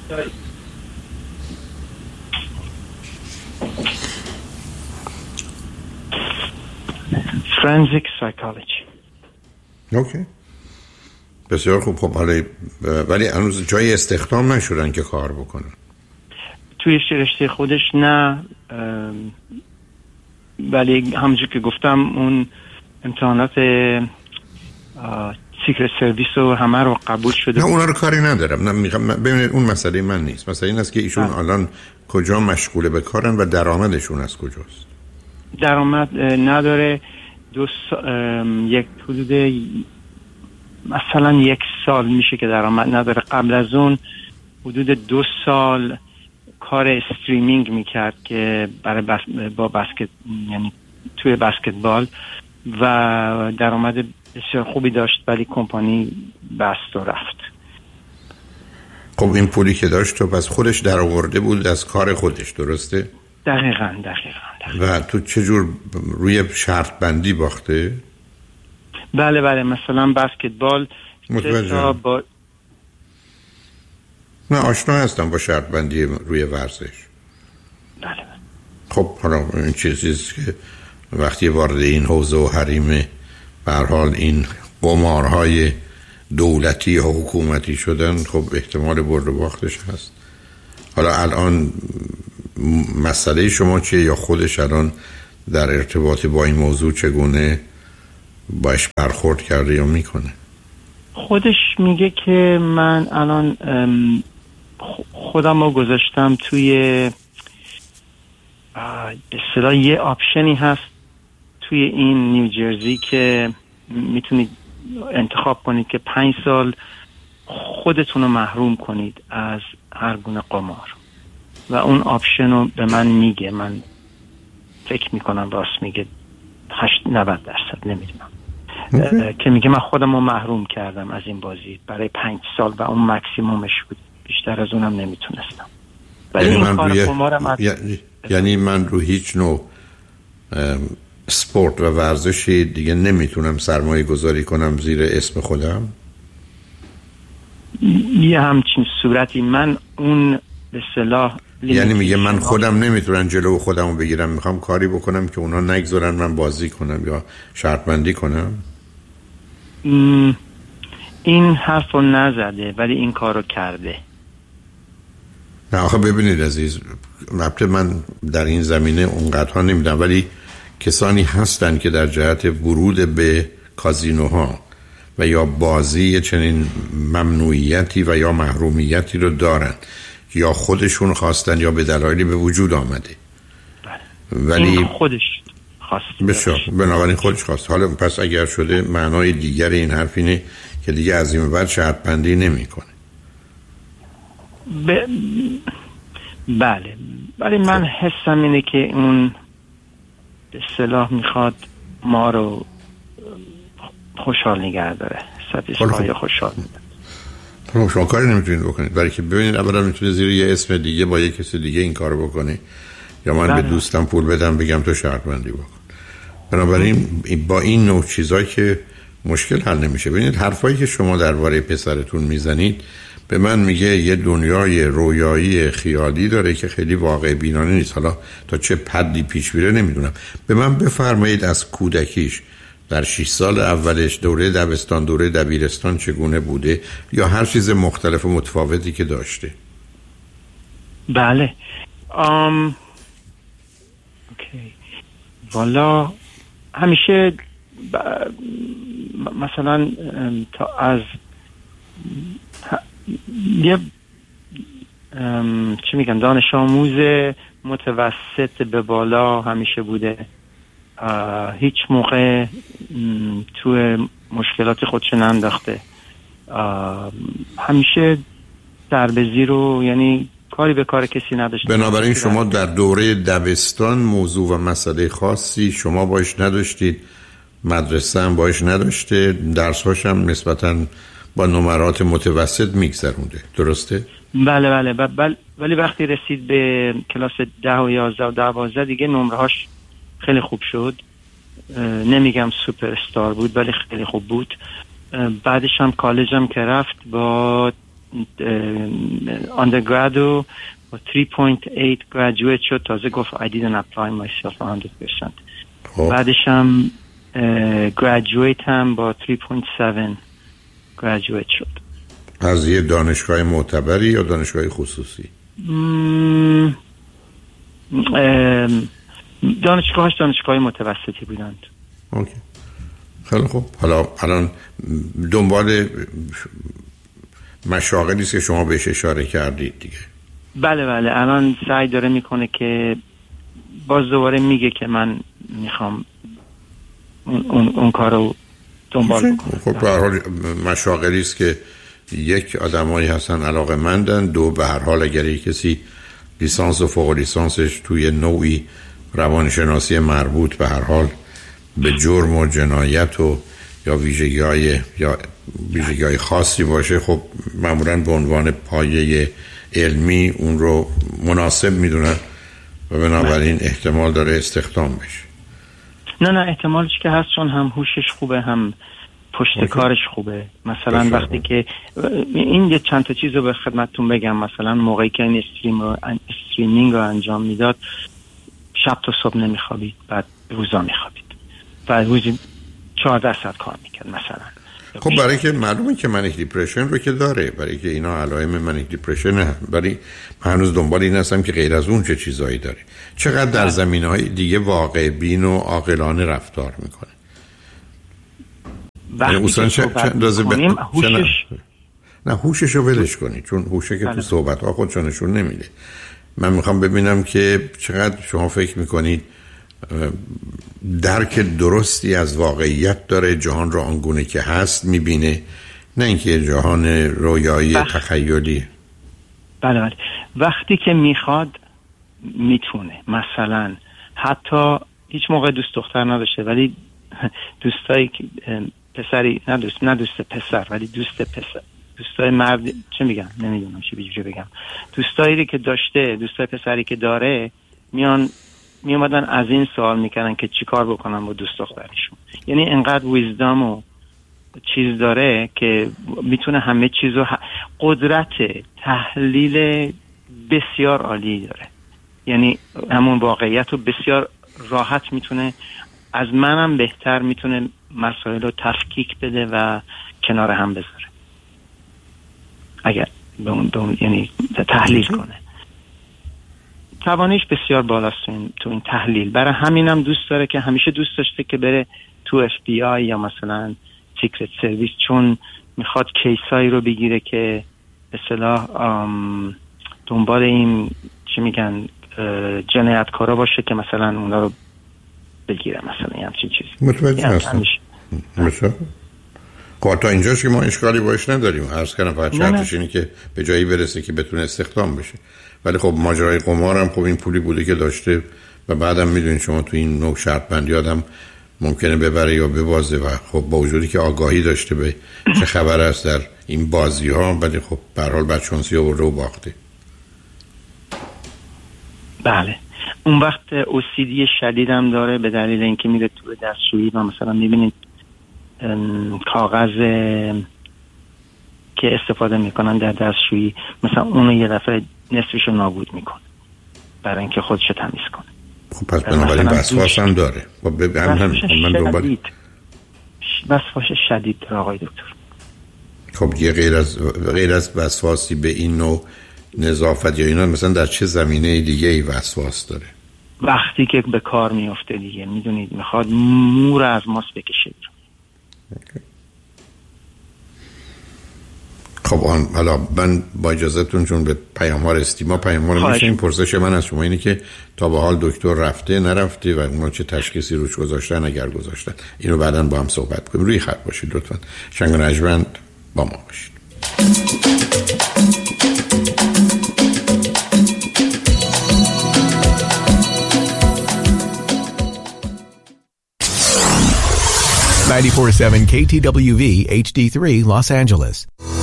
Forensic psychology. اوکی، بسیار خوب. خب حالا ولی هنوز جای استخدام نشدن که کار بکنن توی رشته خودش نه، ولی همونجور که گفتم اون امتحانات سیکرت سرویس و همه رو قبول شده. نه اونا رو کاری ندارم، نه میخوام ببینید اون مسئله من نیست. مسئله این است که ایشون الان کجا مشغول به کارن و درآمدشون از کجاست؟ درآمد نداره. یک حدود مثلا 1 سال میشه که درآمد نداره. قبل از اون حدود 2 سال کار استریمینگ میکرد که برای با بسکت، یعنی توی بسکتبال، و درآمد بسیار خوبی داشت، ولی کمپانی بست و رفت. خب این پولی که داشت تو پس خودش در آورده بود از کار خودش، درسته؟ دقیقاً. و تو چجور روی شرط بندی باخته؟ بله مثلا بسکتبال با... نه آشنا هستم با شرط بندی روی ورزش. بله. خب حالا این چیزیست که وقتی وارد این حوزه و حریم به هر حال این قمارهای دولتی یا حکومتی شدن، خب احتمال برد و باختش هست. حالا الان مسئله شما چیه، یا خودش الان در ارتباط با این موضوع چگونه باش برخورد کرده یا میکنه؟ خودش میگه که من الان خودم رو گذاشتم توی به اصطلاح یه آپشنی هست توی این نیوجرسی که میتونید انتخاب کنید که 5 سال خودتون رو محروم کنید از هر گونه قمار، و اون آپشن رو به من میگه. من فکر میکنم راست میگه، 80-90% نمیدونم، که میگه من خودم رو محروم کردم از این بازی برای 5 سال و اون مکسیمومش بود، بیشتر از اونم نمیتونستم. ولی این کار قمارم یعنی من رو هیچ نوع سپورت و ورزشی دیگه نمیتونم سرمایه گذاری کنم زیر اسم خودم؟ یه همچین صورتی. من اون به اصطلاح یعنی میگه من خودم نمیتونم جلو خودمو بگیرم، میخوام کاری بکنم که اونا نگذارن من بازی کنم یا شرط بندی کنم؟ این حرف رو نزده ولی این کار رو کرده. نه آخه ببینید عزیز، من در این زمینه اونقدرها نمیدونم، ولی کسانی هستن که در جهت ورود به کازینوها و یا بازی چنین ممنوعیتی و یا محرومیتی رو دارن، یا خودشون خواستن یا به دلایلی به وجود آمده. ولی این خودش خواسته. بسیار، بنابراین خودش خواست. حالا پس اگر شده معنای دیگر این حرف اینه که دیگه از این بعد شرط بندی نمی کنه. بله، ولی من حسم اینه که اون به اصطلاح میخواد ما رو خوشحال نگه داره، ساتیسفای خوشحال میده. شما کاری نمیتونید بکنید، برای که ببینید اولا میتونه زیر یه اسم دیگه با یه کسی دیگه این کارو بکنه، یا من به دوستم پول بدم بگم تو شرط بندی بکن. بنابراین با این نوع چیزایی که مشکل حل نمیشه. ببینید حرفایی که شما درباره پسرتون میزنید به من میگه یه دنیای رویایی خیالی داره که خیلی واقع بینانه نیست. حالا تا چه حدی پیش میره نمیدونم. به من بفرمایید از کودکیش در 6 سال اولش دوره دبستان، دوره دبیرستان چگونه بوده، یا هر چیز مختلف و متفاوتی که داشته. بله. اوکی. والا همیشه مثلا تا از یه چی میگن دانش آموز متوسط به بالا همیشه بوده. هیچ موقع تو مشکلات خودش ننداخته. همیشه در به زیر و یعنی کاری به کار کسی نداشته. بنابراین شما در دوره دبستان موضوع و مسئله خاصی شما باش نداشتید، مدرسه هم باش نداشته، درس‌هاش هم نسبتاً با نمرات متوسط میگذرونده، درسته؟ بله ولی وقتی رسید به کلاس 10 و 11 و 12 دیگه نمرهاش خیلی خوب شد. نمیگم سوپر استار بود ولی خیلی خوب بود. بعدش هم کالج هم که رفت با undergrad با 3.8 graduate شد. تازه گفت I didn't apply myself 100%. بعدش هم graduate هم با 3.7 graduate شد. از یه دانشگاه معتبری یا دانشگاه خصوصی؟ دانشگاه متوسطی بودند. اوکی. خیلی خوب. حالا الان دنبال مشاغلی است که شما بهش اشاره کردید دیگه. بله الان سعی داره میکنه که باز دوباره میگه که من میخوام اون کارو دنبال بکنم. خب به هر حال مشاغلی است که یک آدمایی هستن علاقه‌مندن، دو به هر حال اگر کسی لیسانس و فوق لیسانسش توی نوعی روانشناسی مربوط به هر حال به جرم و جنایت و یا ویژگی‌های خاصی باشه، خب معمولاً به عنوان پایه علمی اون رو مناسب میدونن و بنابراین احتمال داره استخدام بشه. نه احتمالش که هست، چون هم هوشش خوبه هم پشت کارش خوبه. مثلا وقتی که این یه چند تا چیز رو به خدمتتون بگم، مثلا موقعی که این استریمینگ رو انجام میداد شب تا صبح نمیخوابید، بعد روزا میخوابید، بعد روزی 14 ساعت کار میکرد مثلا. خب برای که معلومه که منیک دیپرشن رو که داره، برای که اینا علائم منیک دیپرشن، برای من هنوز دنبال این هستم که غیر از اون چه چیزایی داره. چقدر در زمینه‌های دیگه واقع بین و عاقلانه رفتار میکنه؟ وقتی که هوشش رو ولش کنی، چون هوشه که تو صحبت ها خودشو نشون نمیده. من میخوام ببینم که چقدر شما فکر میکنید درک درستی از واقعیت داره، جهان رو آنگونه که هست میبینه، نه اینکه جهان رویایی تخیلی. بله وقتی که میخواد میتونه، مثلا حتی هیچ موقع دوست دختر نداشته ولی دوستایی پسری نه دوست پسر ولی دوست پسر، دوستای مرد چه میگم نمیدونم چه بیجوری بگم، دوستایی که داشته، دوستای پسری که داره میومدن از این سوال میکنن که چیکار بکنن با دوست دخترشون. یعنی انقدر ویزدام و چیز داره که میتونه همه چیزو قدرت تحلیل بسیار عالی داره. یعنی همون واقعیت رو بسیار راحت میتونه، از منم بهتر میتونه مسائل رو تفکیک بده و کنار هم بذاره اگر به اون یعنی تحلیل کنه. توانش بسیار بالاست تو این تحلیل. برای همینم دوست داره که همیشه دوست داشته که بره تو FBI یا مثلا سیکرت سرویس، چون میخواد کیسایی رو بگیره که به اصطلاح دنبال این چی میگن جنایتکارا باشه که مثلا اونا رو بگیره، مثلا همچین چیزی. متوجه هستم. مثلا تا اینجاش که ما اشکالی باش نداریم، عرض کردم فقط شرطش اینه که به جایی برسه که بتونه استخدام بشه. ولی خب ماجرای قمار هم خب این پولی بوده که داشته و بعدم میدونید شما تو این نوع شرط بندی آدم ممکنه ببره یا ببازه و خب با وجودی که آگاهی داشته به چه خبر است در این بازی ها، ولی خب به هر حال بدشانسی آورده و باخته. بله اون وقت OCD شدیدم داره به دلیل اینکه میره تو دستشویی و مثلا میبینید کاغذ که استفاده میکنن در دستشویی مثلا اونو یه دفعه نصفشو نابود میکنه برای اینکه خودشو تمیز کنه. خب پس بنابراین وسواس هم داره. من دنبال وسواس شدید داره آقای دکتر. خب یه غیر از وسواسی به این نوع نظافت یا اینا مثلا در چه زمینه دیگه ای وسواس داره؟ وقتی که به کار میفته دیگه، میدونید میخواد مور از ماست بکشه. خب حالا من با اجازهتون چون به پیام‌ها رسیدیم، پیام‌ها میشه این پرسش من از شما اینه که تا به حال دکتر رفته نرفته و اونا چه تشخیصی روش گذاشتن اگر گذاشتن، اینو بعداً با هم صحبت کنیم. روی خط باشید لطفاً. شنگ و نجوند با ما باشید. KTWV HD3 Los Angeles.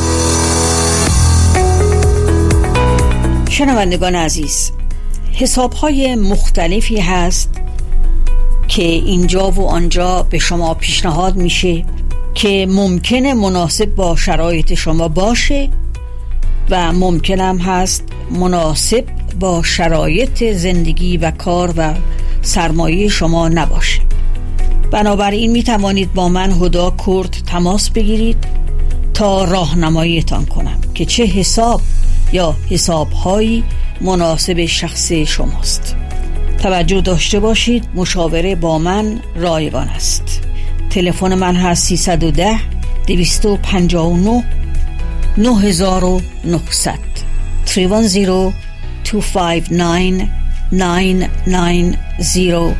شنوندگان عزیز، حساب‌های مختلفی هست که اینجا و آنجا به شما پیشنهاد میشه که ممکنه مناسب با شرایط شما باشه و ممکنم هست مناسب با شرایط زندگی و کار و سرمایه شما نباشه. بنابراین می توانید با من هدا کرد تماس بگیرید تا راهنماییتان کنم که چه حساب یا حسابهایی مناسب شخص شماست. توجه داشته باشید مشاوره با من رایگان است. تلفن من هست 310 259 9900 310 259 9900.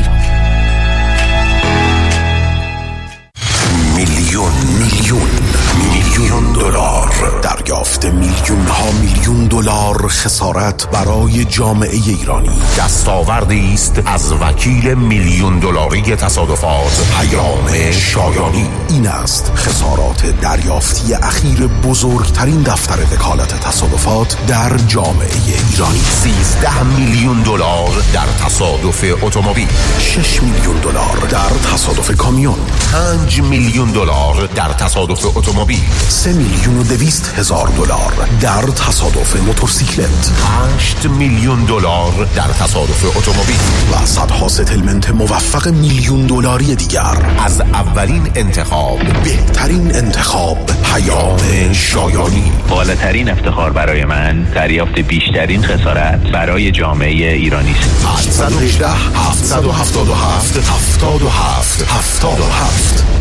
میلیون دلار دریافت، میلیون ها میلیون دلار خسارت برای جامعه ایرانی. دستاوردی است از وکیل میلیون دلاری تصادفات پیام شایانی. این است خسارات دریافتی اخیر بزرگترین دفتر وکالت تصادفات در جامعه ایرانی. 13 میلیون دلار در تصادف اتومبیل، 6 میلیون دلار در تصادف کامیون، 5 میلیون دلار در تصادف اتومبیل، 3,200,000 دلار در تصادف موتورسیکلت، 8 میلیون دلار در تصادف اتومبیل و صدها ستلمنت موفق میلیون دلاری دیگر. از اولین انتخاب، بهترین انتخاب، پیام شایانی. بالاترین افتخار برای من دریافت بیشترین خسارت برای جامعه ایرانی است. 818 777 77 77